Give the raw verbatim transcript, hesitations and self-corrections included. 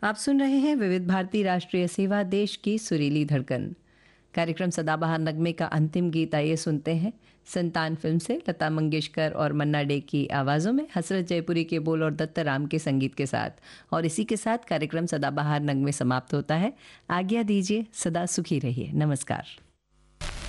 आप सुन रहे हैं विविध भारती राष्ट्रीय सेवा, देश की सुरीली धड़कन। कार्यक्रम सदाबहार नगमे का अंतिम गीत आइए सुनते हैं। संतान फिल्म से लता मंगेशकर और मन्ना डे की आवाज़ों में, हसरत जयपुरी के बोल और दत्त राम के संगीत के साथ। और इसी के साथ कार्यक्रम सदाबहार नगमे समाप्त होता है। आज्ञा दीजिए, सदा सुखी रहिए। नमस्कार।